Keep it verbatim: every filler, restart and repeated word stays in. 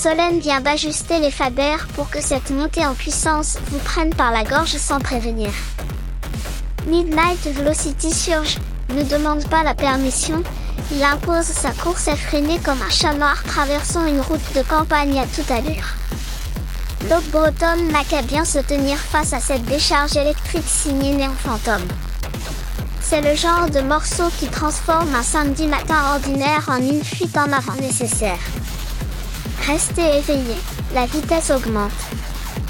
Solène vient d'ajuster les faders pour que cette montée en puissance vous prenne par la gorge sans prévenir. Midnight Velocity Surge ne demande pas la permission, il impose sa course effrénée comme un chat noir traversant une route de campagne à toute allure. L'aube bretonne n'a qu'à bien se tenir face à cette décharge électrique signée Néon Fantôme. C'est le genre de morceau qui transforme un samedi matin ordinaire en une fuite en avant nécessaire. Restez éveillés, la vitesse augmente.